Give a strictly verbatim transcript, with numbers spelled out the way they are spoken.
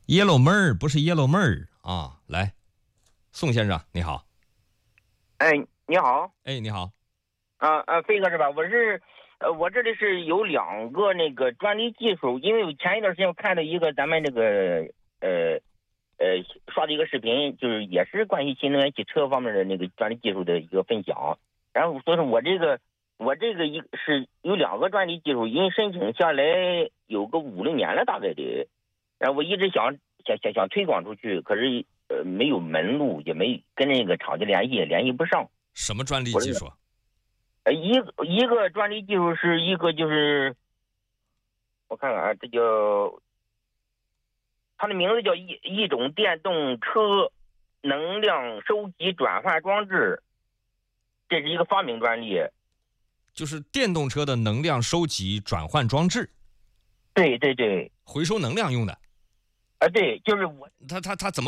耶喽妹儿不是耶喽妹儿啊！来，宋先生你好。 哎，你好。 哎，你好。 啊啊，飞哥是吧？我是，呃，我这里是有两个那个专利技术，因为前一段时间我看到一个咱们这个呃呃刷的一个视频，就是也是关于新能源汽车方面的那个专利技术的一个分享。然后所以说我这个我这个一是有两个专利技术，因为申请下来有个五六年了，大概的。然后我一直想想想想推广出去，可是呃没有门路，也没跟那个厂家联系，也联系不上。 什么专利技术？ 呃，一一个专利技术是一个就是我看看啊，这叫它的名字叫一一种电动车能量收集转换装置，这是一个发明专利。 就是电动车的能量收集转换装置。 对对对， 回收能量用的。 啊，对，就是我它它它怎么